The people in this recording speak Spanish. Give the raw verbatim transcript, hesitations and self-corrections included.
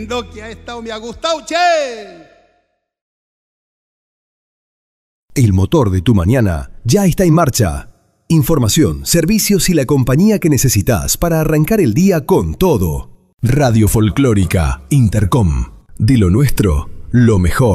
Lo que ha estado me ha gustado, che. El motor de tu mañana ya está en marcha. Información, servicios y la compañía que necesitas para arrancar el día con todo. Radio Folclórica Intercom. De lo nuestro, lo mejor.